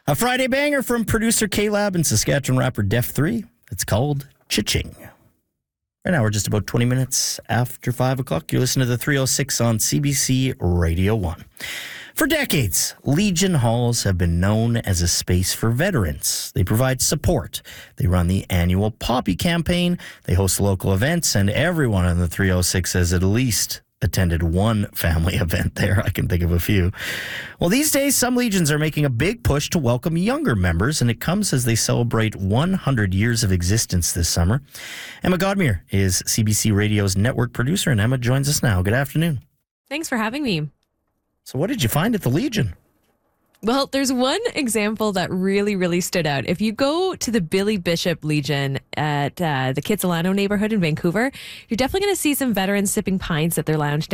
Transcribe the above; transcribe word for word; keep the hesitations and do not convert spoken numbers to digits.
A Friday banger from producer K-Lab and Saskatchewan rapper Def three. It's called Cha-Ching. Right now, we're just about twenty minutes after five o'clock. You're listening to the three oh six on C B C Radio one. For decades, Legion Halls have been known as a space for veterans. They provide support. They run the annual Poppy campaign. They host local events, and everyone on the three oh six has at least attended one family event there. I can think of a few. Well, these days, some Legions are making a big push to welcome younger members, and it comes as they celebrate one hundred years of existence this summer. Emma Godmere is C B C Radio's network producer, and Emma joins us now. Good afternoon. Thanks for having me. So what did you find at the Legion? Well, there's one example that really, really stood out. If you go to the Billy Bishop Legion at uh, the Kitsilano neighborhood in Vancouver, you're definitely going to see some veterans sipping pints at their lounge